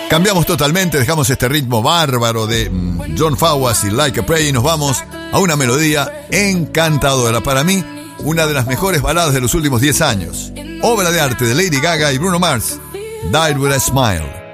Cambiamos totalmente, dejamos este ritmo bárbaro de John Fawaz y Like a Prayer y nos vamos a una melodía encantadora. Para mí, una de las mejores baladas de los últimos 10 años. Obra de arte de Lady Gaga y Bruno Mars, Died with a Smile.